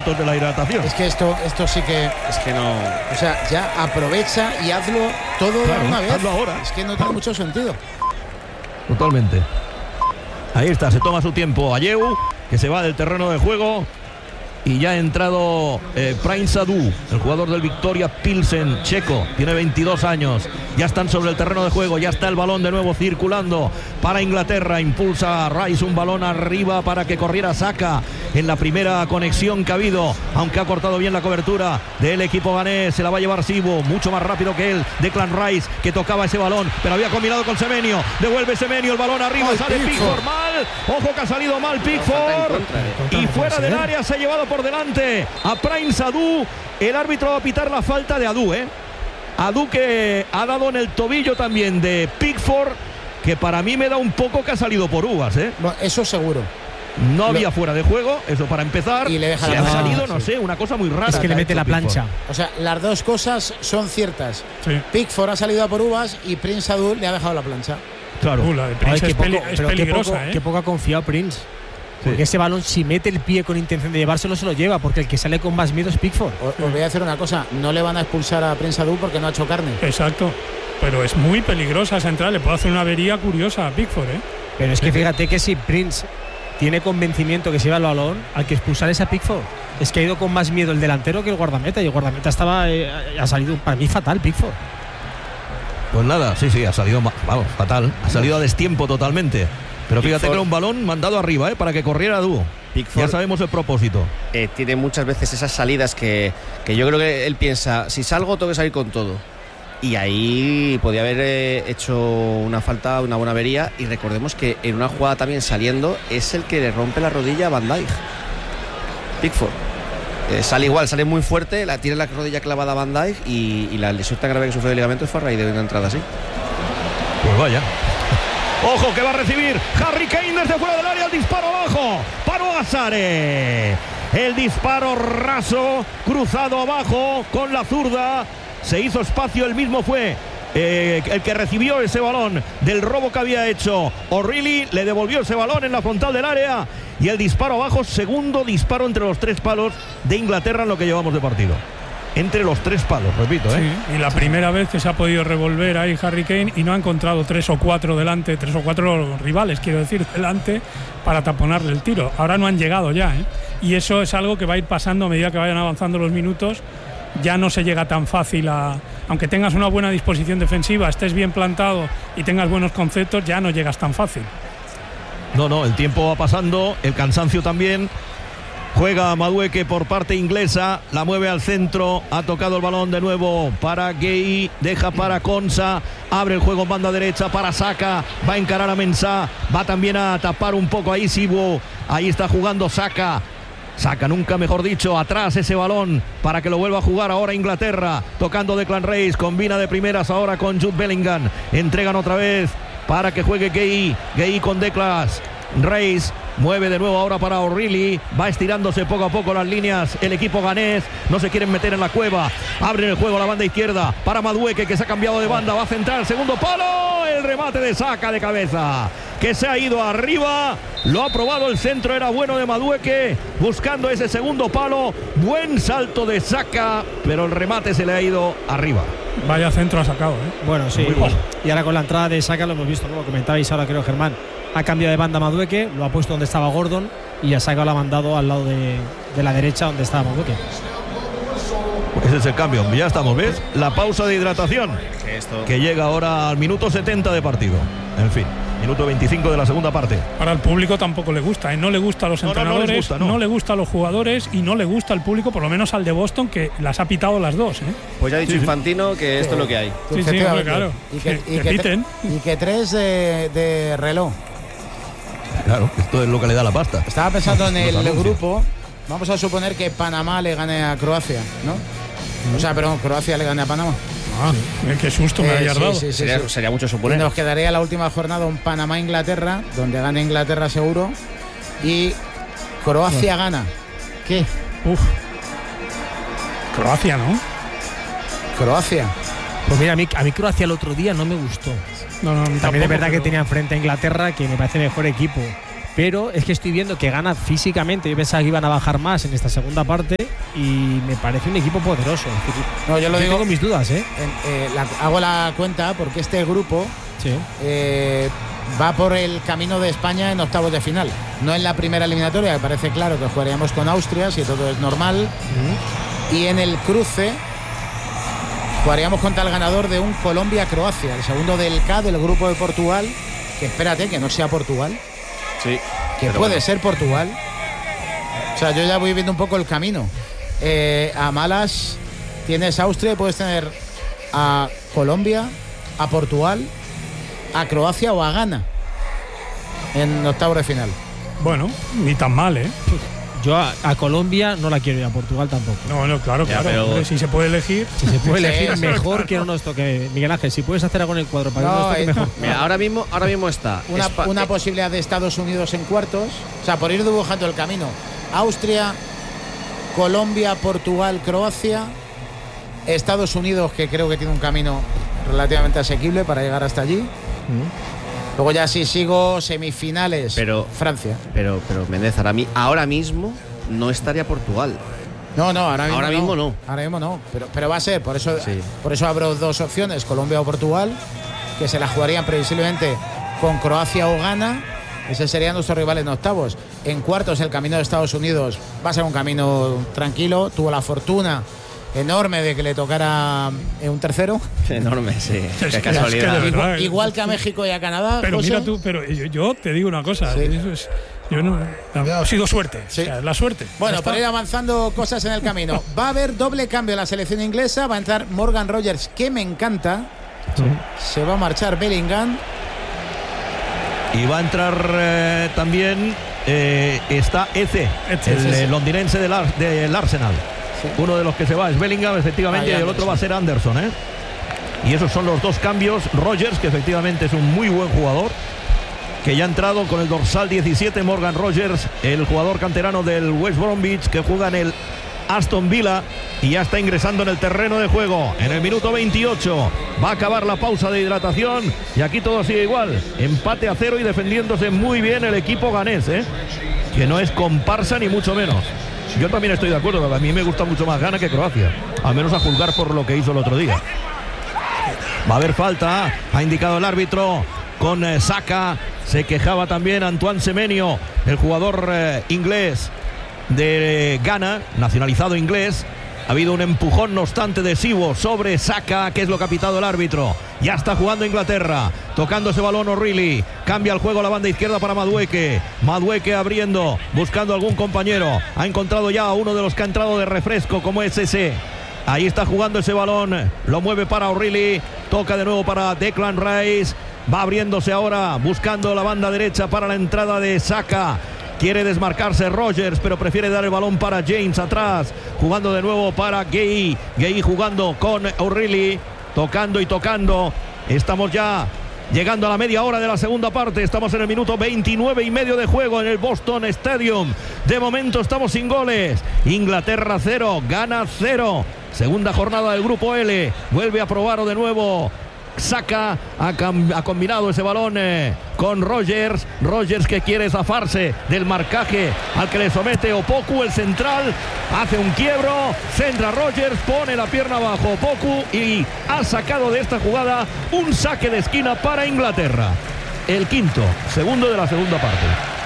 minutos de la hidratación. Es que esto sí que... Es que no... O sea, ya aprovecha y hazlo todo de una vez. Hazlo ahora. Es que no tiene mucho sentido. Totalmente. Ahí está, se toma su tiempo Ayew, que se va del terreno de juego. Y ya ha entrado Prince Adu, el jugador del Victoria Pilsen checo, tiene 22 años. Ya están sobre el terreno de juego, ya está el balón de nuevo circulando para Inglaterra. Impulsa a Rice, un balón arriba para que corriera Saka en la primera conexión que ha habido, aunque ha cortado bien la cobertura del equipo ganés. Se la va a llevar Sibo, mucho más rápido que él. Declan Rice, que tocaba ese balón, pero había combinado con Semenyo. Devuelve Semenyo, el balón arriba, sale Pickford mal. Ojo que ha salido mal Pickford. Y fuera del área se ha llevado por delante a Prince Adu. El árbitro va a pitar la falta de Adu, Adu, que ha dado en el tobillo también de Pickford, que para mí me da un poco que ha salido por uvas, Bueno, eso seguro. No había fuera de juego, eso para empezar. Y le deja ha salido, no sé, una cosa muy rara. Es que le mete la plancha. O sea, las dos cosas son ciertas. Sí. Pickford ha salido a por uvas y Prince Adu le ha dejado la plancha. Claro. La de Prince es peligrosa, Qué poco ha confiado Prince. Porque ese balón, si mete el pie con intención de llevárselo, se lo lleva, porque el que sale con más miedo es Pickford. Os voy a decir una cosa, no le van a expulsar a Prince Adu porque no ha hecho carne. Exacto, pero es muy peligrosa esa entrada, le puede hacer una avería curiosa a Pickford, Pero es que fíjate que si Prince tiene convencimiento que se lleva el balón, al que expulsar es a Pickford. Es que ha ido con más miedo el delantero que el guardameta, y el guardameta ha salido para mí fatal, Pickford. Pues nada, sí, ha salido, vamos, fatal. Ha salido a destiempo totalmente. Pero fíjate que era un balón mandado arriba, para que corriera Adu. Pickford, ya sabemos el propósito. Tiene muchas veces esas salidas que yo creo que él piensa, si salgo tengo que salir con todo. Y ahí podía haber hecho una falta, una buena avería. Y recordemos que en una jugada también saliendo es el que le rompe la rodilla a Van Dijk. Pickford. Sale muy fuerte, tiene la rodilla clavada a Van Dijk y la lesión tan grave que sufrió de ligamentos fue a raíz de una entrada así. Pues vaya. Ojo que va a recibir Harry Kane desde fuera del área, el disparo abajo, paró a Sare. El disparo raso, cruzado abajo con la zurda, se hizo espacio, el mismo fue el que recibió ese balón del robo que había hecho O'Reilly, le devolvió ese balón en la frontal del área y el disparo abajo, segundo disparo entre los tres palos de Inglaterra en lo que llevamos de partido. Entre los tres palos, repito, Sí, y la primera vez que se ha podido revolver ahí Harry Kane y no ha encontrado tres o cuatro rivales, quiero decir, delante para taponarle el tiro. Ahora no han llegado ya, y eso es algo que va a ir pasando a medida que vayan avanzando los minutos. Ya no se llega tan fácil aunque tengas una buena disposición defensiva, estés bien plantado y tengas buenos conceptos, ya no llegas tan fácil. No, el tiempo va pasando, el cansancio también. Juega Madueke por parte inglesa, la mueve al centro, ha tocado el balón de nuevo para Gay, deja para Konsa, abre el juego en banda derecha para Saka, va a encarar a Mensah, va también a tapar un poco ahí Sibo, ahí está jugando Saka, nunca mejor dicho, atrás ese balón para que lo vuelva a jugar ahora Inglaterra, tocando Declan Rice, combina de primeras ahora con Jude Bellingham, entregan otra vez para que juegue Gay con Declan Rice. Mueve de nuevo ahora para O'Reilly, va estirándose poco a poco las líneas el equipo ganés, no se quieren meter en la cueva, abren el juego a la banda izquierda para Madueke, que se ha cambiado de banda, va a centrar, segundo palo, el remate de Saka de cabeza, que se ha ido arriba, lo ha probado el centro, era bueno de Madueke, buscando ese segundo palo, buen salto de Saka, pero el remate se le ha ido arriba. Vaya centro ha sacado, Bueno, sí, y ahora con la entrada de Saka lo hemos visto, como comentabais ahora, creo, Germán. Ha cambiado de banda Madueke, lo ha puesto donde estaba Gordon y a Saka lo ha mandado al lado de la derecha donde estaba Madueke. Ese es el cambio, ya estamos, ¿ves? La pausa de hidratación que llega ahora al minuto 70 de partido. En fin, minuto 25 de la segunda parte. Para el público tampoco le gusta, no le gusta a los entrenadores, no le gusta a los jugadores y no le gusta al público, por lo menos al de Boston, que las ha pitado las dos. Pues ya ha dicho Infantino que esto es lo que hay. Sí, claro. Y que tres de reloj. Claro, esto es lo que le da la pasta. Estaba pensando en el grupo. Vamos a suponer que Panamá le gane a Croacia, ¿no? O sea, perdón, Croacia le gane a Panamá. Qué susto me habías dado. Sería mucho suponer. Y nos quedaría la última jornada un Panamá-Inglaterra, donde gane Inglaterra seguro. Y Croacia gana. ¿Qué? Croacia, ¿no? Croacia. Pues mira, a mí Croacia el otro día no me gustó. No, también es verdad que tenía enfrente a Inglaterra, que me parece mejor equipo. pero es que estoy viendo que gana físicamente. Yo pensaba que iban a bajar más en esta segunda parte y me parece un equipo poderoso. No, yo lo digo. Tengo mis dudas, hago la cuenta porque este grupo va por el camino de España en octavos de final. No en la primera eliminatoria, que parece claro que jugaríamos con Austria, si todo es normal. Y en el cruce jugaríamos contra el ganador de un Colombia-Croacia, el segundo del K del grupo de Portugal. Que espérate, que no sea Portugal. Sí. Que puede ser Portugal. O sea, yo ya voy viendo un poco el camino. A malas tienes Austria y puedes tener a Colombia, a Portugal, a Croacia o a Ghana en octavos de final. Bueno, ni tan mal, ¿eh? Yo a Colombia no la quiero y a Portugal tampoco. No, claro. Pero Hombre, si se puede elegir. Si se puede elegir mejor que no nos toque. Miguel Ángel, si puedes hacer algo en el cuadro para que no nos toque mejor. Mira, ahora mismo está Una posibilidad de Estados Unidos en cuartos. O sea, por ir dibujando el camino. Austria, Colombia, Portugal, Croacia. Estados Unidos, que creo que tiene un camino relativamente asequible para llegar hasta allí. Luego ya si sigo semifinales, Francia. Pero Méndez, ahora mismo no estaría Portugal. No, ahora mismo no. Ahora mismo no, pero va a ser, por eso abro dos opciones, Colombia o Portugal, que se la jugarían previsiblemente con Croacia o Ghana. Ese serían nuestros rivales en octavos. En cuartos el camino de Estados Unidos va a ser un camino tranquilo. Tuvo la fortuna enorme de que le tocara un tercero. Enorme, sí. Qué casualidad. Igual que a México y a Canadá. Pero José. mira tú, yo te digo una cosa. Sí. Ha sido suerte. Sí. O sea, la suerte. Bueno, para ir avanzando cosas en el camino. Va a haber doble cambio en la selección inglesa. Va a entrar Morgan Rogers, que me encanta. Sí. Se va a marchar Bellingham. Y va a entrar también está Eze, el londinense del Arsenal. Sí. Uno de los que se va es Bellingham, efectivamente, y el otro va a ser Anderson. Y esos son los dos cambios. Rogers, que efectivamente es un muy buen jugador, que ya ha entrado con el dorsal 17. Morgan Rogers, el jugador canterano del West Bromwich, que juega en el Aston Villa y ya está ingresando en el terreno de juego en el minuto 28. Va a acabar la pausa de hidratación y aquí todo sigue igual, empate a 0 y defendiéndose muy bien el equipo ganés, que no es comparsa ni mucho menos. Yo también estoy de acuerdo, a mí me gusta mucho más Ghana que Croacia, al menos a juzgar por lo que hizo el otro día. Va a haber falta, ha indicado el árbitro con Saka. Se quejaba también Antoine Semenyo, el jugador inglés de Ghana, nacionalizado inglés. Ha habido un empujón, no obstante, decisivo sobre Saka, que es lo que ha pitado el árbitro. Ya está jugando Inglaterra, tocando ese balón O'Reilly. Cambia el juego a la banda izquierda para Madueke. Madueke abriendo, buscando algún compañero. Ha encontrado ya a uno de los que ha entrado de refresco, como es ese. Ahí está jugando ese balón, lo mueve para O'Reilly. Toca de nuevo para Declan Rice. Va abriéndose ahora, buscando la banda derecha para la entrada de Saka. Quiere desmarcarse Rogers, pero prefiere dar el balón para James atrás. Jugando de nuevo para Gay. Gay jugando con O'Reilly. Tocando y tocando. Estamos ya llegando a la media hora de la segunda parte. Estamos en el minuto 29 y medio de juego en el Boston Stadium. De momento estamos sin goles. Inglaterra 0, Ghana 0. Segunda jornada del grupo L. Vuelve a probar de nuevo Saka, ha combinado ese balón con Rogers. Rogers que quiere zafarse del marcaje al que le somete Opoku, el central. Hace un quiebro, centra Rogers, pone la pierna abajo Opoku y ha sacado de esta jugada un saque de esquina para Inglaterra. El quinto, segundo de la segunda parte.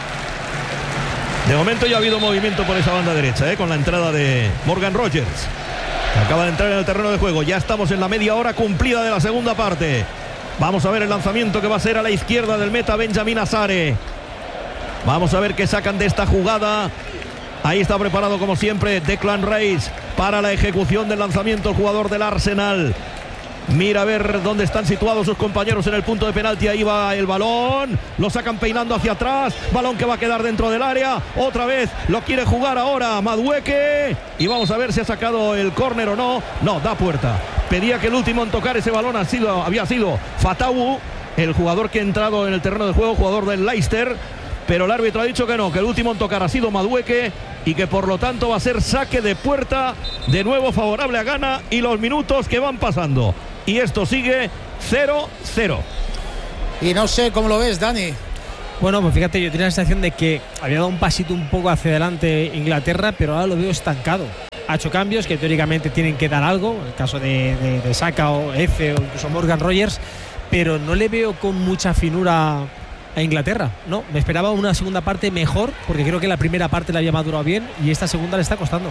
De momento ya ha habido movimiento por esa banda derecha, con la entrada de Morgan Rogers. Acaba de entrar en el terreno de juego. Ya estamos en la media hora cumplida de la segunda parte. Vamos a ver el lanzamiento que va a ser a la izquierda del meta Benjamin Azare. Vamos a ver qué sacan de esta jugada. Ahí está preparado como siempre Declan Rice para la ejecución del lanzamiento, el jugador del Arsenal. Mira a ver dónde están situados sus compañeros en el punto de penalti. Ahí va el balón, lo sacan peinando hacia atrás. Balón que va a quedar dentro del área. Otra vez lo quiere jugar ahora Madueke. Y vamos a ver si ha sacado el córner o no. No, da puerta. Pedía que el último en tocar ese balón había sido Fatawu, el jugador que ha entrado en el terreno de juego, jugador del Leicester. Pero el árbitro ha dicho que no, que el último en tocar ha sido Madueke y que por lo tanto va a ser saque de puerta de nuevo favorable a Ghana y los minutos que van pasando. Y esto sigue 0-0. Y no sé cómo lo ves, Dani. Bueno, pues fíjate, yo tenía la sensación de que había dado un pasito un poco hacia adelante Inglaterra, pero ahora lo veo estancado. Ha hecho cambios que teóricamente tienen que dar algo, en el caso de Saka o Eze o incluso Morgan Rogers, pero no le veo con mucha finura a Inglaterra. No, me esperaba una segunda parte mejor, porque creo que la primera parte la había madurado bien y esta segunda le está costando.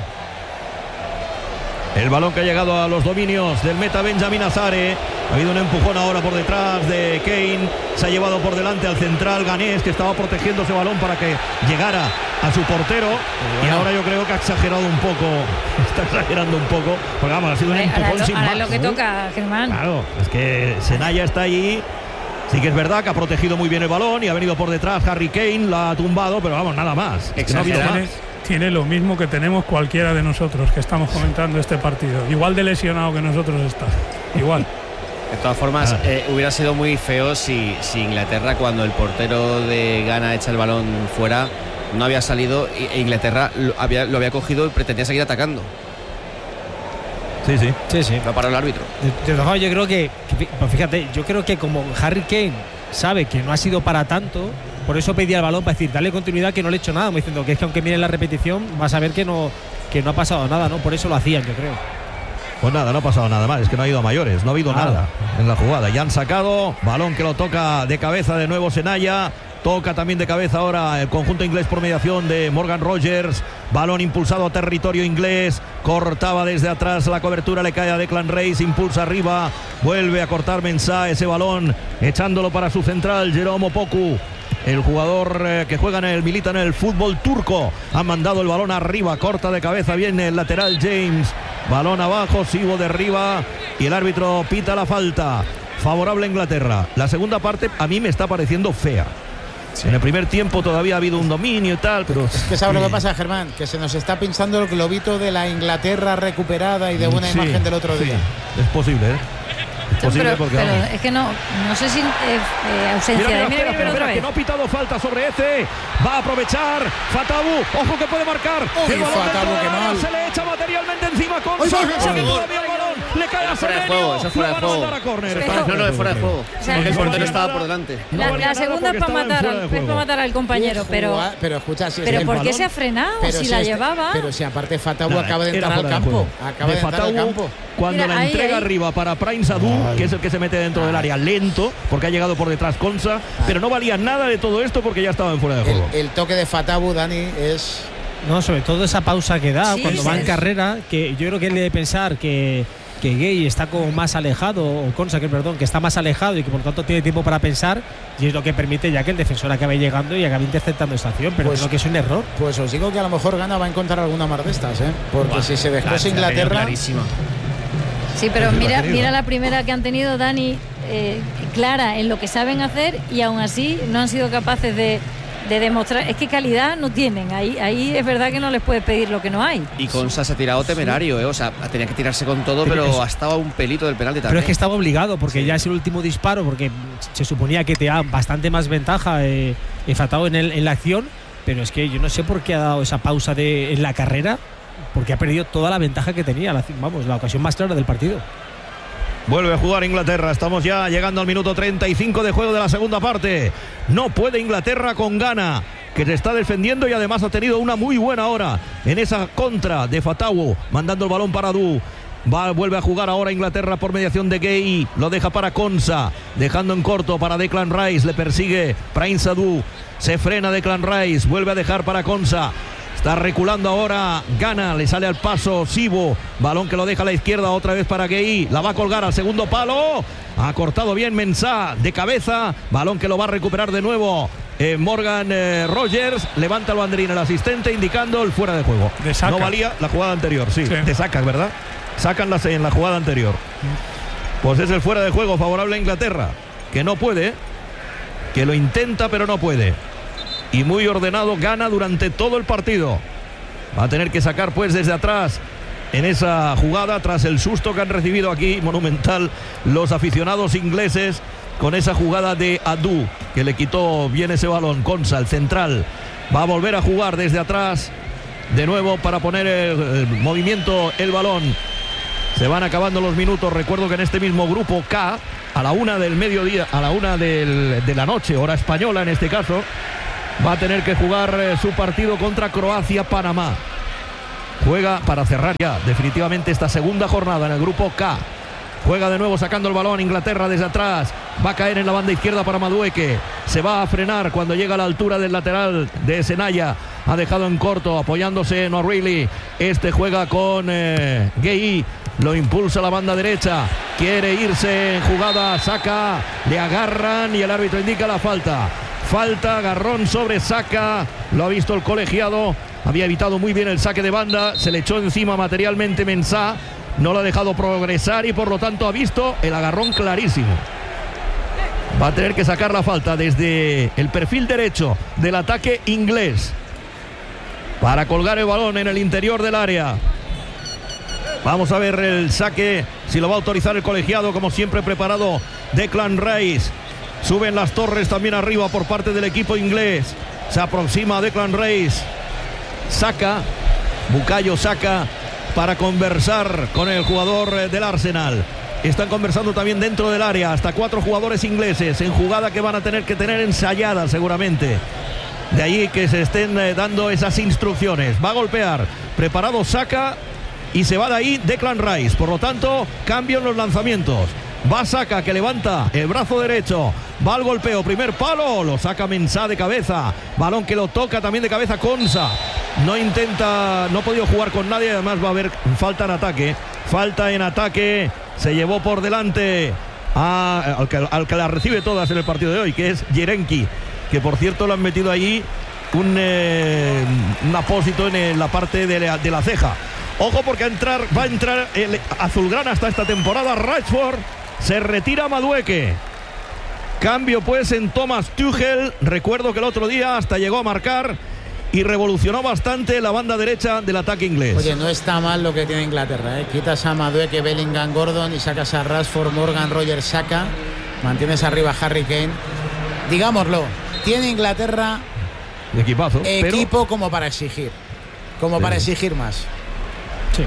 El balón que ha llegado a los dominios del meta Benjamin Azare. Ha habido un empujón ahora por detrás de Kane. Se ha llevado por delante al central ganés, que estaba protegiendo ese balón para que llegara a su portero. Y ahora yo creo que ha exagerado un poco. Está exagerando un poco. Porque vamos, ha sido un empujón sin más. Ahora es lo que toca, Germán. Claro, es que Senaya está allí. Sí que es verdad que ha protegido muy bien el balón y ha venido por detrás Harry Kane, la ha tumbado, pero vamos, nada más. Es que no ha habido más. Tiene lo mismo que tenemos cualquiera de nosotros que estamos comentando este partido. Igual de lesionado que nosotros está. Igual. De todas formas, hubiera sido muy feo si Inglaterra, cuando el portero de Ghana echa el balón fuera, no había salido e Inglaterra lo había cogido y pretendía seguir atacando. Sí. Lo paró el árbitro. De todas formas, yo creo que, pues fíjate, yo creo que como Harry Kane sabe que no ha sido para tanto, por eso pedía el balón para decir, dale continuidad, que no le he hecho nada, me diciendo que es que aunque mire la repetición vas a ver que no ha pasado nada, ¿no? Por eso lo hacían, yo creo. Pues nada, no ha pasado nada más, es que no ha ido a mayores, no ha habido nada en la jugada. Ya han sacado, balón que lo toca de cabeza de nuevo Senaya. Toca también de cabeza ahora el conjunto inglés por mediación de Morgan Rogers. Balón impulsado a territorio inglés. Cortaba desde atrás la cobertura, le cae a Declan Rice. Impulsa arriba. Vuelve a cortar Mensah ese balón, echándolo para su central, Jerome Opoku. El jugador que milita en el fútbol turco. Ha mandado el balón arriba. Corta de cabeza. Viene el lateral James. Balón abajo. Sibo derriba. Y el árbitro pita la falta. Favorable a Inglaterra. La segunda parte a mí me está pareciendo fea. Sí. En el primer tiempo todavía ha habido un dominio y tal, pero... Es que ¿sabes lo que pasa, Germán? Que se nos está pinchando el globito de la Inglaterra recuperada y de buena imagen del otro día. Es posible, pero es que no sé si ausencia mira, otra vez. Que no ha pitado falta sobre Eze. Va a aprovechar Fatawu. Ojo que puede marcar. Uy, Fatawu, qué mal. Se le echa materialmente encima con se queda todavía el balón. Le cae a Semenyo. Eso fuera de juego. No, es fuera de juego. Porque el portero estaba por delante. La segunda es para matar al compañero, pero escucha, si pero ¿por qué se ha frenado? Si la llevaba. Pero si aparte Fatawu acaba de entrar al campo. Acaba de entrar al campo. Cuando la entrega arriba para Prince Adu, que es el que se mete dentro del área lento, porque ha llegado por detrás Konsa, pero no valía nada de todo esto porque ya estaba en fuera de juego. El toque de Fatawu, Dani, es... No, sobre todo esa pausa que da cuando va en carrera, que yo creo que él debe pensar que Gay está como más alejado, o Konsa, que está más alejado y que por lo tanto tiene tiempo para pensar, y es lo que permite ya que el defensor acabe llegando y acabe interceptando esta acción, pero creo que es un error. Pues os digo que a lo mejor Ghana va a encontrar alguna más de estas, porque si se descosa Inglaterra... Sí, pero mira la primera que han tenido, Dani, clara en lo que saben hacer, y aún así no han sido capaces de demostrar. Es que calidad no tienen. Ahí es verdad que no les puedes pedir lo que no hay. Y Konsa se ha tirado temerario, o sea, tenía que tirarse con todo, pero ha estado a un pelito del penalti también. Pero es que estaba obligado, porque ya es el último disparo, porque se suponía que te da bastante más ventaja Fatawu en la acción, pero es que yo no sé por qué ha dado esa pausa en la carrera, porque ha perdido toda la ventaja que tenía, la ocasión más clara del partido. Vuelve a jugar Inglaterra. Estamos ya llegando al minuto 35 de juego de la segunda parte. No puede Inglaterra con Ghana, que se está defendiendo y además ha tenido una muy buena hora en esa contra de Fatawu, mandando el balón para Adu. Vuelve a jugar ahora Inglaterra por mediación de Gay. Lo deja para Konsa, dejando en corto para Declan Rice. Le persigue Prince Adu. Se frena Declan Rice. Vuelve a dejar para Konsa. Está reculando ahora Ghana, le sale al paso Sibo, balón que lo deja a la izquierda otra vez para Gay, la va a colgar al segundo palo, ha cortado bien Mensah de cabeza, balón que lo va a recuperar de nuevo Morgan Rogers, levanta el banderín el asistente indicando el fuera de juego. No valía la jugada anterior, sí. Te sacas, ¿verdad? Sacan en la jugada anterior. Pues es el fuera de juego favorable a Inglaterra, que no puede, que lo intenta pero no puede. Y muy ordenado Ghana durante todo el partido. Va a tener que sacar pues desde atrás en esa jugada, tras el susto que han recibido aquí monumental los aficionados ingleses con esa jugada de Adu, que le quitó bien ese balón. Konsa, el central, va a volver a jugar desde atrás de nuevo para poner el movimiento, el balón Se van acabando los minutos. Recuerdo que en este mismo grupo K, a la 1 del mediodía, a la 1 de la noche, hora española en este caso, va a tener que jugar su partido contra Croacia-Panamá. Juega para cerrar ya definitivamente esta segunda jornada en el grupo K. Juega de nuevo sacando el balón Inglaterra desde atrás. Va a caer en la banda izquierda para Madueke. Se va a frenar cuando llega a la altura del lateral de Senaya. Ha dejado en corto apoyándose en O'Reilly. Este juega con Gueye. Lo impulsa a la banda derecha. Quiere irse en jugada. Saka. Le agarran y el árbitro indica la falta. Falta, agarrón sobre Saka. Lo ha visto el colegiado. Había evitado muy bien el saque de banda. Se le echó encima materialmente Mensah. No lo ha dejado progresar y por lo tanto ha visto el agarrón clarísimo. Va a tener que sacar la falta desde el perfil derecho del ataque inglés para colgar el balón en el interior del área. Vamos a ver el saque, si lo va a autorizar el colegiado, como siempre preparado Declan Rice. Suben las torres también arriba por parte del equipo inglés. Se aproxima Declan Rice. Saka, Bukayo Saka, para conversar con el jugador del Arsenal. Están conversando también dentro del área. Hasta 4 jugadores ingleses en jugada que van a tener que tener ensayada seguramente. De ahí que se estén dando esas instrucciones. Va a golpear. Preparado Saka y se va de ahí Declan Rice. Por lo tanto, cambio en los lanzamientos. Va Saka, que levanta el brazo derecho. Va al golpeo, primer palo. Lo saca Mensah de cabeza. Balón que lo toca también de cabeza Konsa. No ha podido jugar con nadie. Además va a haber falta en ataque. Falta en ataque. Se llevó por delante al que la recibe todas en el partido de hoy, que es Yerenki, que por cierto le han metido allí un apósito en la parte de la ceja. Ojo, porque va a entrar el azulgrana hasta esta temporada. Rashford. Se retira Madueke. Cambio pues en Thomas Tuchel. Recuerdo que el otro día hasta llegó a marcar y revolucionó bastante la banda derecha del ataque inglés. Oye, no está mal lo que tiene Inglaterra, ¿eh? Quitas a Madueke, Bellingham, Gordon y sacas a Rashford, Morgan, Rogers, Saka. Mantienes arriba a Harry Kane. Digámoslo, tiene Inglaterra equipazo, equipo como para exigir. Para exigir más. Sí.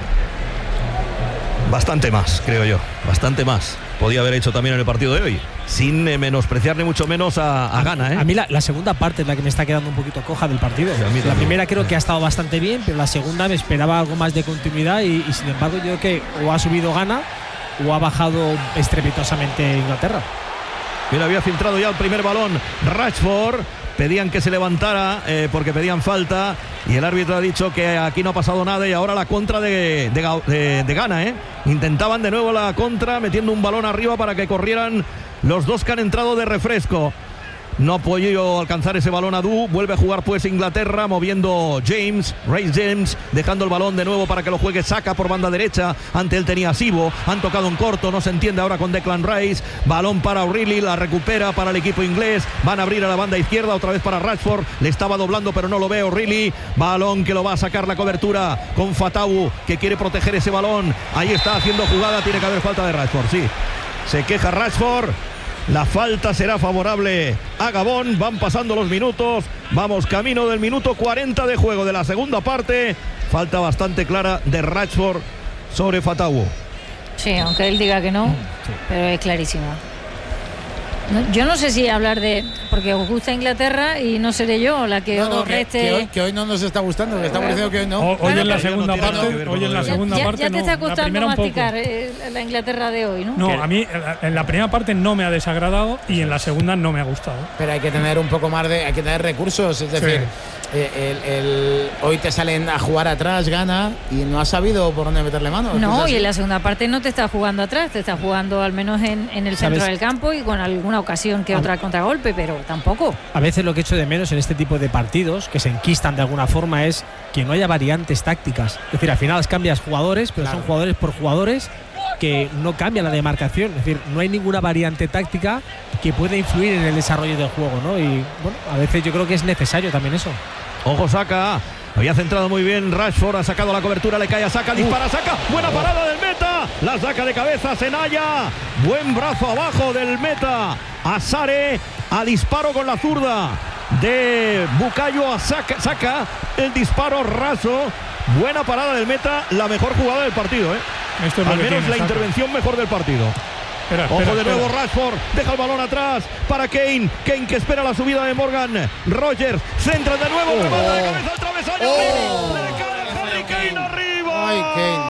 Bastante más, creo yo. Bastante más. Podía haber hecho también en el partido de hoy, sin menospreciar ni mucho menos a Ghana, ¿eh? A mí la segunda parte es la que me está quedando un poquito coja del partido. La primera creo que ha estado bastante bien, pero la segunda me esperaba algo más de continuidad y sin embargo yo creo que o ha subido Ghana o ha bajado estrepitosamente Inglaterra. Mira, había filtrado ya el primer balón Rashford. Pedían que se levantara porque pedían falta y el árbitro ha dicho que aquí no ha pasado nada y ahora la contra de Ghana, ¿eh? Intentaban de nuevo la contra metiendo un balón arriba para que corrieran los dos que han entrado de refresco. No ha podido alcanzar ese balón Adu. Vuelve a jugar pues Inglaterra moviendo Reece James, dejando el balón de nuevo para que lo juegue Saka por banda derecha. Ante él tenía Sibo, han tocado en corto, no se entiende ahora con Declan Rice. Balón para O'Reilly, la recupera para el equipo inglés. Van a abrir a la banda izquierda, otra vez para Rashford. Le estaba doblando pero no lo ve O'Reilly. Balón que lo va a sacar la cobertura con Fatawu, que quiere proteger ese balón. Ahí está haciendo jugada, tiene que haber falta de Rashford, sí. Se queja Rashford. La falta será favorable a Gabón. Van pasando los minutos. Vamos camino del minuto 40 de juego de la segunda parte. Falta bastante clara de Rashford sobre Fatawu. Sí, aunque él diga que no, sí, pero es clarísima. Yo no sé si hablar de... Porque os gusta Inglaterra y no seré yo la que os reste... Que hoy no nos está en la estamos diciendo que hoy no. Hoy en la segunda parte... Ya te está costando masticar la Inglaterra de hoy, ¿no? No, a mí en la primera parte no me ha desagradado y en la segunda no me ha gustado. Pero hay que tener un poco más hay que tener recursos, es decir... Sí. Hoy te salen a jugar atrás, Ghana, y no has sabido por dónde meterle mano. No, y en la segunda parte no te está jugando atrás, te está jugando al menos en el centro del campo y con alguna ocasión que otra contragolpe, pero tampoco. A veces lo que echo de menos en este tipo de partidos, que se enquistan de alguna forma, es que no haya variantes tácticas. Es decir, al final cambias jugadores, pero claro, son jugadores por jugadores que no cambian la demarcación. Es decir, no hay ninguna variante táctica que pueda influir en el desarrollo del juego, ¿no? Y bueno, a veces yo creo que es necesario también eso. Ojo, Saka. Había centrado muy bien Rashford, ha sacado la cobertura, le cae a Saka, dispara Saka, buena parada del meta, la saca de cabeza Senaya, buen brazo abajo del meta, Asare, a disparo con la zurda de Bukayo a Saka, el disparo raso, buena parada del meta, la mejor jugada del partido, ¿eh? Esto es al lo que menos tiene, la intervención mejor del partido. Ojo de nuevo Rashford, deja el balón atrás para Kane que espera la subida de Morgan Rogers, centra de nuevo, remata de cabeza al travesaño, le cae Harry Kane arriba. Ay, Kane.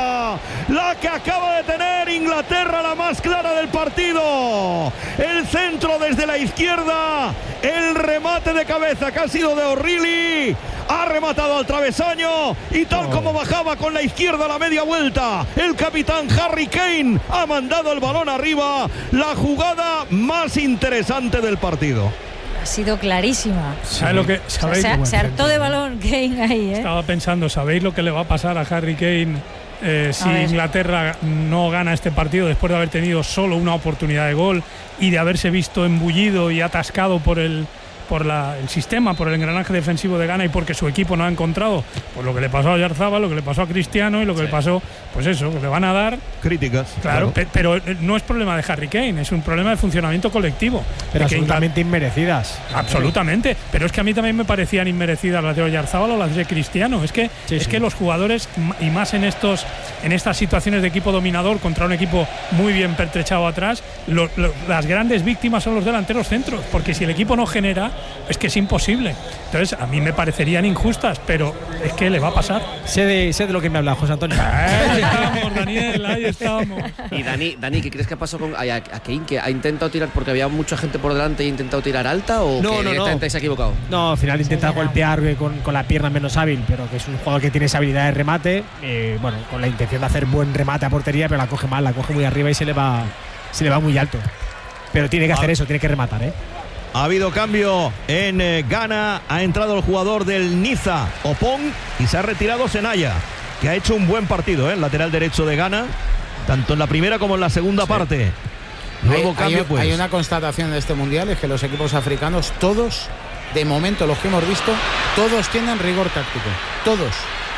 La que acaba de tener Inglaterra, la más clara del partido. El centro desde la izquierda, el remate de cabeza que ha sido de O'Reilly. Ha rematado al travesaño y tal como bajaba con la izquierda a la media vuelta, el capitán Harry Kane ha mandado el balón arriba. La jugada más interesante del partido. Ha sido clarísima. ¿Sabes lo que, sabéis? Se hartó de balón Kane ahí, Estaba pensando, ¿sabéis lo que le va a pasar a Harry Kane si Inglaterra no gana este partido después de haber tenido solo una oportunidad de gol y de haberse visto embullido y atascado por el sistema, por el engranaje defensivo de Ghana y porque su equipo no ha encontrado pues lo que le pasó a Oyarzabal, lo que le pasó a Cristiano y lo que le pasó, pues eso, que le van a dar críticas. Claro. Pero no es problema de Harry Kane, es un problema de funcionamiento colectivo. Pero absolutamente inmerecidas. Absolutamente, pero es que a mí también me parecían inmerecidas las de Oyarzabal o las de Cristiano. Es que que los jugadores, y más en estas situaciones de equipo dominador contra un equipo muy bien pertrechado atrás, las grandes víctimas son los delanteros centros, porque si el equipo no genera, es que es imposible. Entonces a mí me parecerían injustas, pero es que le va a pasar. Sé de lo que me habla José Antonio. Ahí estamos, Daniel, ahí estamos. Y Dani, ¿qué crees que ha pasado con a Kane? ¿Que ha intentado tirar porque había mucha gente por delante y ha intentado tirar alta o no, que directamente se ha equivocado? No, al final intenta golpear con la pierna menos hábil, pero que es un jugador que tiene esa habilidad de remate, bueno, con la intención de hacer buen remate a portería, pero la coge mal, la coge muy arriba y se le va muy alto. Pero tiene que hacer eso, tiene que rematar, Ha habido cambio en Ghana, ha entrado el jugador del Niza, Opong, y se ha retirado Senaya, que ha hecho un buen partido, el lateral derecho de Ghana, tanto en la primera como en la segunda parte. Nuevo cambio, pues. Hay una constatación de este mundial, es que los equipos africanos, todos, de momento los que hemos visto, todos tienen rigor táctico, todos.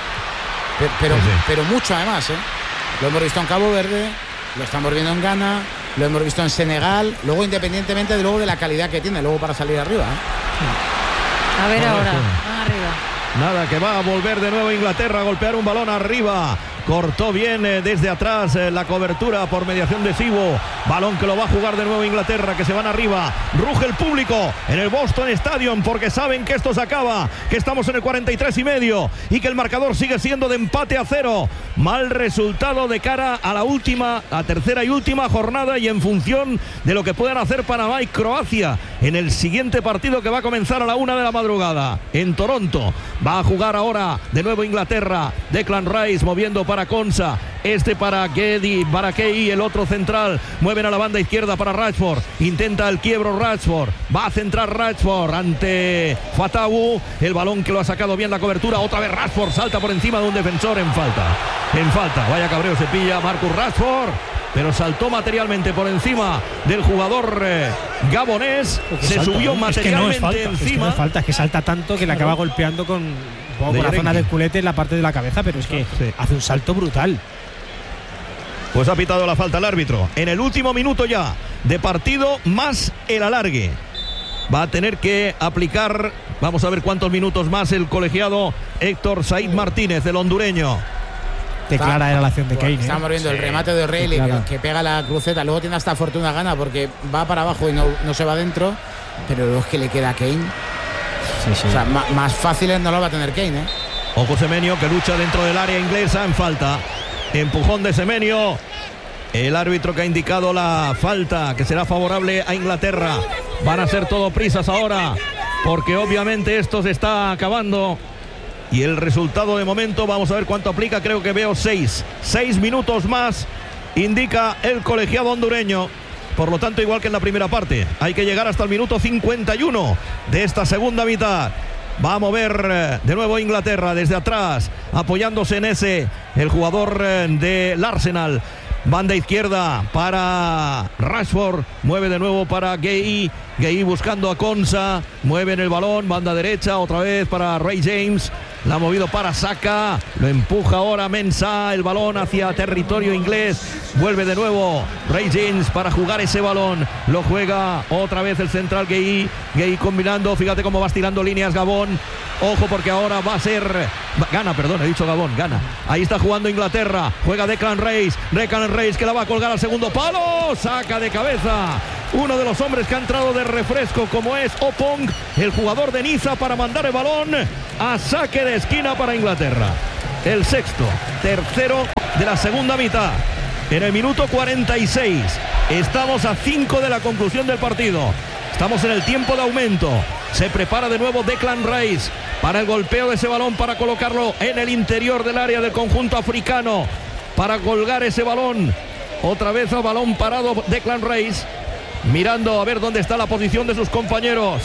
Pero mucho además, Lo hemos visto en Cabo Verde, lo estamos viendo en Ghana, lo hemos visto en Senegal, luego independientemente de la calidad que tiene luego para salir arriba. A ver ahora, arriba. Nada, que va a volver de nuevo Inglaterra a golpear un balón arriba. Cortó bien desde atrás la cobertura por mediación de Sibo. Balón que lo va a jugar de nuevo Inglaterra, que se van arriba. Ruge el público en el Boston Stadium porque saben que esto se acaba, que estamos en el 43,5 y que el marcador sigue siendo de empate a 0. Mal resultado de cara a la tercera y última jornada y en función de lo que puedan hacer Panamá y Croacia en el siguiente partido que va a comenzar a la 1 de la madrugada en Toronto. Va a jugar ahora de nuevo Inglaterra. Declan Rice moviendo para Konsa, para Kei, el otro central, mueven a la banda izquierda para Rashford, intenta el quiebro Rashford, va a centrar Rashford ante Fatawu, el balón que lo ha sacado bien la cobertura, otra vez Rashford salta por encima de un defensor en falta, vaya cabreo se pilla Marcus Rashford, pero saltó materialmente por encima del jugador gabonés, se subió materialmente encima. Es que salta tanto que le acaba golpeando con la zona del culete en la parte de la cabeza, pero es que hace un salto brutal. Pues ha pitado la falta el árbitro en el último minuto ya de partido más el alargue. Va a tener que aplicar, vamos a ver cuántos minutos más el colegiado Héctor Said Martínez, el hondureño. Qué clara era la acción de Kane. Estamos viendo el remate de O'Reilly que pega la cruceta, luego tiene hasta fortuna gana porque va para abajo y no se va adentro, pero luego es que le queda a Kane. O sea, más fáciles no lo va a tener Kane, Ojo Semenyo, que lucha dentro del área inglesa en falta. Empujón de Semenyo. El árbitro que ha indicado la falta, que será favorable a Inglaterra. Van a ser todo prisas ahora, porque obviamente esto se está acabando. Y el resultado de momento, vamos a ver cuánto aplica, creo que veo 6 minutos más, indica el colegiado hondureño. Por lo tanto, igual que en la primera parte, hay que llegar hasta el minuto 51 de esta segunda mitad. Va a mover de nuevo Inglaterra desde atrás, apoyándose en el jugador del Arsenal. Banda izquierda para Rashford, mueve de nuevo para Gay buscando a Konsa, mueve en el balón, banda derecha otra vez para Ray James, La ha movido para Saka. Lo empuja ahora Mensah. El balón hacia territorio inglés. Vuelve de nuevo Reece James para jugar ese balón. Lo juega otra vez el central Gueye. Gueye combinando. Fíjate cómo va estirando líneas Gabón. Ojo porque ahora va a ser... Gana, perdón, he dicho Gabón, gana. Ahí está jugando Inglaterra. Juega Declan Rice. Declan Rice que la va a colgar al segundo palo. Saca de cabeza uno de los hombres que ha entrado de refresco, como es Opong, el jugador de Niza, para mandar el balón a saque de esquina para Inglaterra. El tercero de la segunda mitad. En el minuto 46. Estamos a 5 de la conclusión del partido. Estamos en el tiempo de aumento. Se prepara de nuevo Declan Rice para el golpeo de ese balón, para colocarlo en el interior del área del conjunto africano, para colgar ese balón. Otra vez a balón parado Declan Rice, mirando a ver dónde está la posición de sus compañeros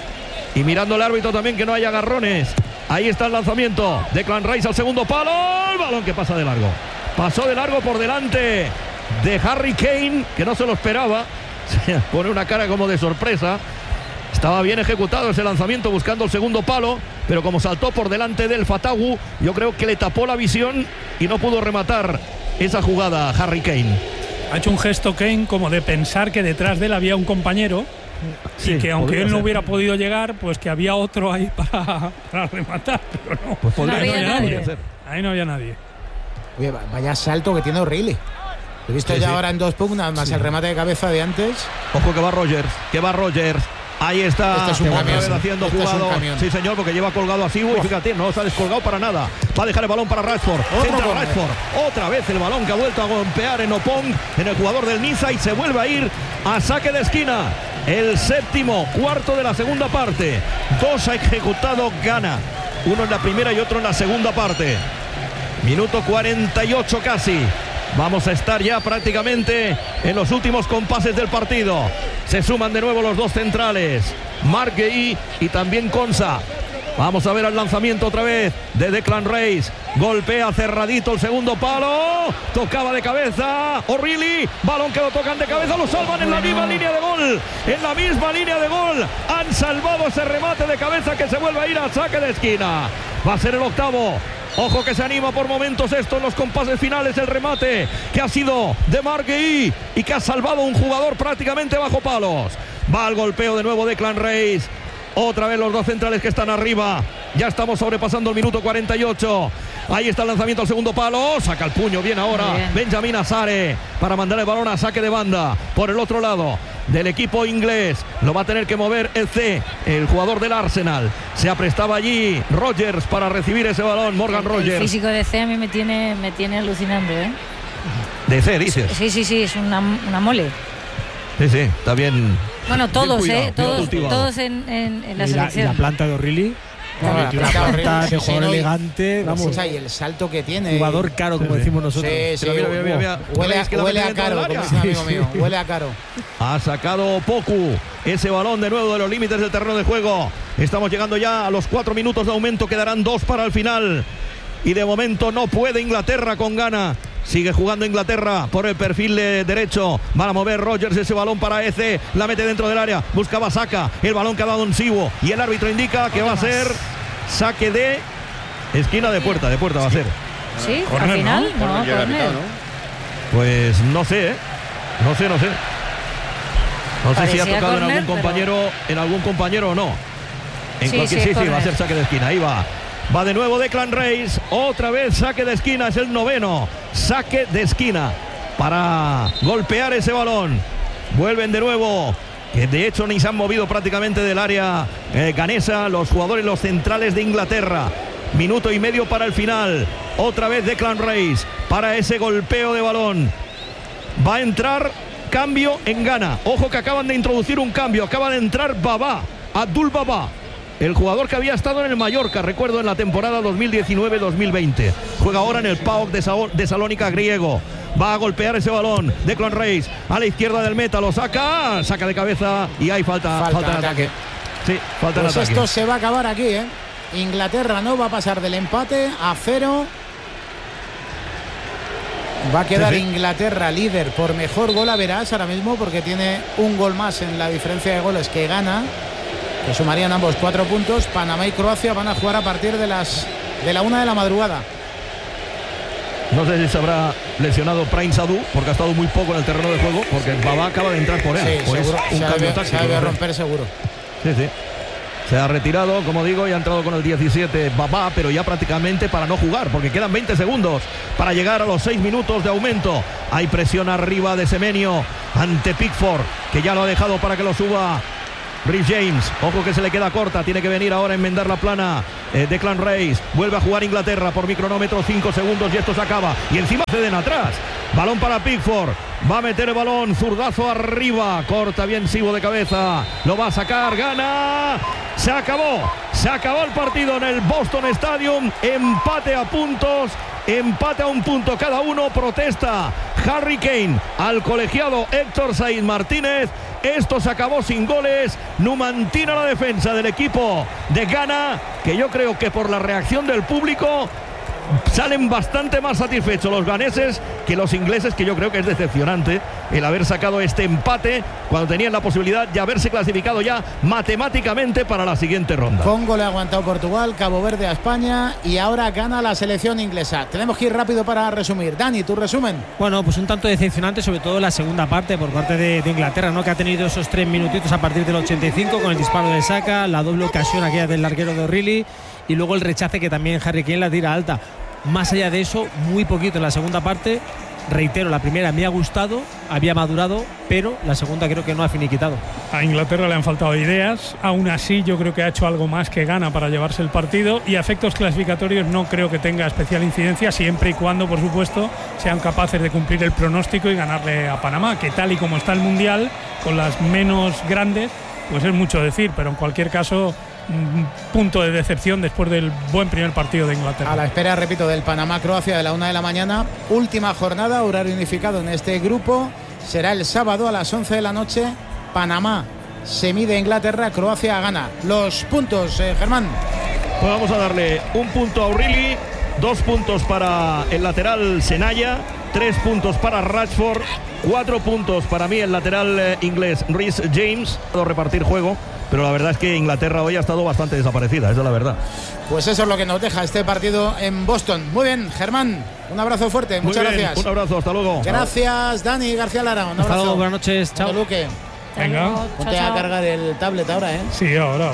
y mirando el árbitro también que no haya agarrones. Ahí está el lanzamiento. Declan Rice al segundo palo. El balón que pasa de largo. Pasó de largo por delante de Harry Kane, que no se lo esperaba. Se pone una cara como de sorpresa. Estaba bien ejecutado ese lanzamiento buscando el segundo palo, pero como saltó por delante del Fatawu, yo creo que le tapó la visión y no pudo rematar esa jugada Harry Kane. Ha hecho un gesto Kane como de pensar que detrás de él había un compañero, sí, y que aunque él no hubiera podido llegar, pues que había otro ahí para rematar, pero no. Pues podría, no había nadie. Ser. Ahí no había nadie. Oye, vaya salto que tiene O'Reilly. He visto ya ahora en 2 pugnas más el remate de cabeza de antes. Ojo que va Rogers. Ahí está, este es un camión, haciendo este jugado. es un camión. Sí, señor, porque lleva colgado así. Y fíjate, no se ha descolgado para nada. Va a dejar el balón para Rashford. Centra Rashford. Otra vez el balón que ha vuelto a golpear en Opong, en el jugador del Niza, y se vuelve a ir a saque de esquina. El cuarto de la segunda parte. 2 ha ejecutado Ghana. Uno en la primera y otro en la segunda parte. Minuto 48 casi. Vamos a estar ya prácticamente en los últimos compases del partido. Se suman de nuevo los dos centrales, Marc Gueye y también Konsa. Vamos a ver el lanzamiento otra vez de Declan Rice. Golpea cerradito el segundo palo. Tocaba de cabeza O'Reilly. Balón que lo tocan de cabeza. Lo salvan en la misma línea de gol. En la misma línea de gol. Han salvado ese remate de cabeza que se vuelve a ir a saque de esquina. Va a ser el octavo. Ojo que se anima por momentos esto en los compases finales. El remate que ha sido de Marc Gueye y que ha salvado a un jugador prácticamente bajo palos. Va al golpeo de nuevo Declan Rice. Otra vez los dos centrales que están arriba. Ya estamos sobrepasando el minuto 48. Ahí está el lanzamiento al segundo palo. Saca el puño bien ahora bien Benjamin Asare para mandar el balón a saque de banda. Por el otro lado del equipo inglés lo va a tener que mover el jugador del Arsenal. Se aprestaba allí Rogers para recibir ese balón. Morgan Rogers. El físico de C a mí me tiene alucinando, ¿eh? De C, dices. Sí, es una mole. Sí, está bien. Bueno, todos, bien cuidado, todos en la selección. La planta de O'Reilly. La planta de jugador elegante, vamos. Y el salto que tiene. Jugador caro, como decimos nosotros. Sí, mira. Huele a caro, como dice un amigo mío. Huele a caro. Ha sacado Poku ese balón de nuevo de los límites del terreno de juego. Estamos llegando ya a los 4 minutos de aumento. Quedarán 2 para el final. Y de momento no puede Inglaterra con Ghana. Sigue jugando Inglaterra por el perfil derecho. Van a mover Rogers ese balón para Eze. La mete dentro del área. Buscaba Saka. El balón que ha dado un Siwo. Y el árbitro indica que va a ser saque de esquina de puerta. De puerta va a ser. Sí, al final. No, corner. Pues no sé, ¿eh? No sé. No sé si ha tocado corner, en algún compañero o no. Sí, va a ser saque de esquina. Ahí va. Va de nuevo Declan Rice, otra vez saque de esquina, es el 9º saque de esquina para golpear ese balón. Vuelven de nuevo, que de hecho ni se han movido prácticamente del área ganesa los jugadores, los centrales de Inglaterra. Minuto y medio para el final. Otra vez Declan Rice para ese golpeo de balón. Va a entrar cambio en Ghana. Ojo que acaban de introducir un cambio, acaba de entrar Abdul Baba. El jugador que había estado en el Mallorca, recuerdo, en la temporada 2019-2020. Juega ahora en el PAOK de Salónica griego. Va a golpear ese balón. Declan Rice a la izquierda del meta. Lo saca de cabeza y hay falta en ataque. Sí, falta en ataque. Esto se va a acabar aquí, ¿eh? Inglaterra no va a pasar del empate a 0. Va a quedar Inglaterra líder por mejor gol average ahora mismo, porque tiene un gol más en la diferencia de goles que Ghana, que sumarían ambos 4 puntos. Panamá y Croacia van a jugar a partir de las de la 1 de la madrugada. No sé si se habrá lesionado Prince Adu, porque ha estado muy poco en el terreno de juego, porque Babá acaba de entrar por él. Sí, Pues seguro, un cambio táctico. se debe romper seguro. Sí, sí. Se ha retirado, como digo, y ha entrado con el 17 Babá, pero ya prácticamente para no jugar, porque quedan 20 segundos para llegar a los 6 minutos de aumento. Hay presión arriba de Semenyo ante Pickford, que ya lo ha dejado para que lo suba Rhys James. Ojo que se le queda corta, tiene que venir ahora a enmendar la plana. Declan Rice vuelve a jugar Inglaterra por mi cronómetro, 5 segundos y esto se acaba. Y encima ceden atrás. Balón para Pickford. Va a meter el balón, zurdazo arriba. Corta bien Sibo de cabeza. Lo va a sacar, gana. Se acabó el partido en el Boston Stadium. Empate a puntos. Empate a un punto cada uno. Protesta Harry Kane al colegiado Héctor Said Martínez. Esto se acabó sin goles. Numantina la defensa del equipo de Ghana, que yo creo que por la reacción del público salen bastante más satisfechos los ganeses que los ingleses, que yo creo que es decepcionante el haber sacado este empate cuando tenían la posibilidad de haberse clasificado ya matemáticamente para la siguiente ronda. Congo le ha aguantado Portugal, Cabo Verde a España y ahora gana la selección inglesa. Tenemos que ir rápido para resumir. Dani, tu resumen. Bueno, pues un tanto decepcionante, sobre todo la segunda parte por parte de Inglaterra, ¿no? Que ha tenido esos 3 minutitos a partir del 85 con el disparo de Saka, la doble ocasión aquella del larguero de O'Reilly y luego el rechace que también Harry Kane la tira alta. Más allá de eso, muy poquito en la segunda parte. Reitero, la primera me ha gustado, había madurado, pero la segunda creo que no ha finiquitado. A Inglaterra le han faltado ideas, aún así yo creo que ha hecho algo más que gana para llevarse el partido, y a efectos clasificatorios no creo que tenga especial incidencia, siempre y cuando, por supuesto, sean capaces de cumplir el pronóstico y ganarle a Panamá, que tal y como está el Mundial, con las menos grandes, pues es mucho decir, pero en cualquier caso, un punto de decepción después del buen primer partido de Inglaterra. A la espera, repito, del Panamá-Croacia de la 1 de la mañana. Última jornada, horario unificado en este grupo. Será el sábado a las 11 de la noche. Panamá se mide Inglaterra, Croacia gana. Los puntos, Germán. Pues vamos a darle un punto a O'Reilly, 2 puntos para el lateral Senaya, 3 puntos para Rashford, 4 puntos para mí el lateral inglés Rhys James. Puedo repartir juego, pero la verdad es que Inglaterra hoy ha estado bastante desaparecida, esa es la verdad. Pues eso es lo que nos deja este partido en Boston. Muy bien, Germán, un abrazo fuerte, muchas gracias. Un abrazo, hasta luego. Gracias, Dani García Lara, un Hasta abrazo. luego, buenas noches, chao. Luque. Venga. Ponte a cargar el tablet ahora, ¿eh? Sí, ahora.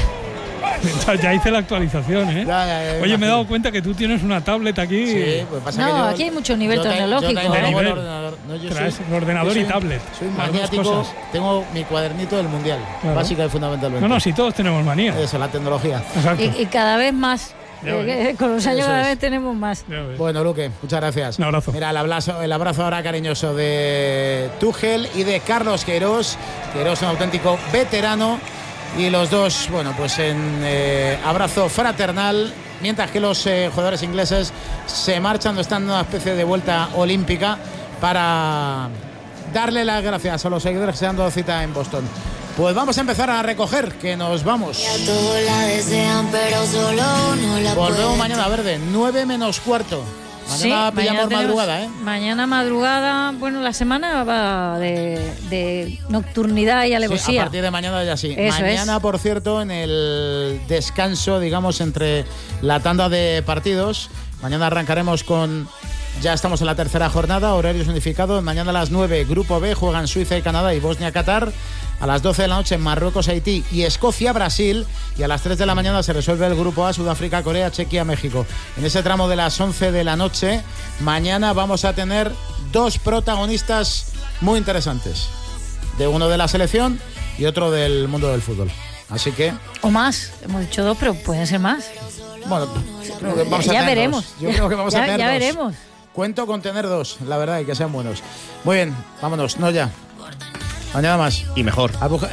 Ya hice la actualización, ¿eh? Ya, Oye, me he dado cuenta que tú tienes una tablet aquí. Sí, pues pasa que No, yo, aquí hay mucho nivel yo tecnológico. tengo Nivel. el ordenador. No, yo Traes soy- el ordenador yo y soy- tablet. Soy las dos maniático, cosas. tengo mi cuadernito del Mundial, Claro. básica y fundamentalmente. No, si todos tenemos manía. Eso, la tecnología. Exacto. Y cada vez más. Ya ves. Con los años Eso cada es. vez tenemos más. Ya ves. Bueno, Luque, muchas gracias. Un abrazo. Mira, el abrazo ahora cariñoso de Tuchel y de Carlos Queiroz. Queiroz, un auténtico veterano. Y los dos, bueno, pues en abrazo fraternal. Mientras que los jugadores ingleses se marchan, están en una especie de vuelta olímpica para darle las gracias a los seguidores que se han dado cita en Boston. Pues vamos a empezar a recoger, que nos vamos. Ya todos la desean, pero solo no la Volvemos pueden mañana, Verde, 9 menos cuarto. Mañana pillamos tenemos- madrugada, ¿eh? Mañana madrugada, bueno, la semana va de nocturnidad y Sí, alevosía. a partir de mañana ya sí. Eso Mañana, es. por cierto, en el descanso, digamos, entre la tanda de partidos, mañana arrancaremos con... Ya estamos en la tercera jornada, horarios unificados. Mañana a las 9, Grupo B, juegan Suiza y Canadá y Bosnia-Qatar. A las 12 de la noche, Marruecos-Haití y Escocia-Brasil. Y a las 3 de la mañana se resuelve el Grupo A, Sudáfrica-Corea, Chequia-México. En ese tramo de las 11 de la noche, mañana vamos a tener 2 protagonistas muy interesantes. De uno de la selección y otro del mundo del fútbol. Así que, O más. Hemos dicho 2, pero pueden ser más. bueno, creo que vamos a Ya tener veremos. dos. Yo creo que vamos a tener Ya dos. veremos. Cuento con tener 2, la verdad, y que sean buenos. Muy bien, vámonos, no ya. Mañana más. Y mejor.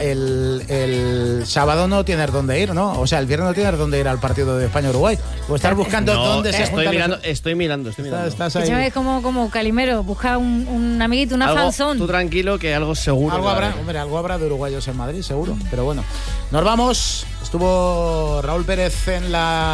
El sábado no tienes dónde ir, ¿no? O sea, el viernes no tienes dónde ir al partido de España-Uruguay. O estás buscando No, dónde se estoy juntan mirando, los... estoy mirando. Estás ahí. Escúchame, como Calimero, busca un amiguito, una Algo, fanzón. tú tranquilo que algo seguro. Algo que va a habrá, haber. hombre, algo habrá de uruguayos en Madrid, seguro. Pero bueno, nos vamos. Estuvo Raúl Pérez en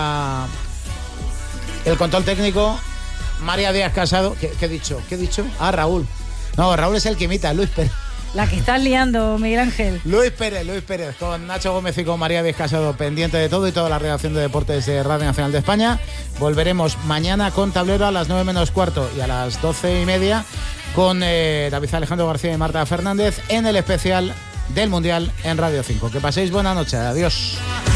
el control técnico. María Díaz Casado. ¿Qué he dicho? Ah, Raúl. No, Raúl es el que imita a Luis Pérez. La que estás liando, Miguel Ángel. Luis Pérez, con Nacho Gómez y con María Díez Casado, pendiente de todo y toda la redacción de deportes de Radio Nacional de España. Volveremos mañana con Tablero a las 9 menos cuarto y a las 12:30 con David Alejandro García y Marta Fernández en el especial del Mundial en Radio 5. Que paséis buena noche. Adiós.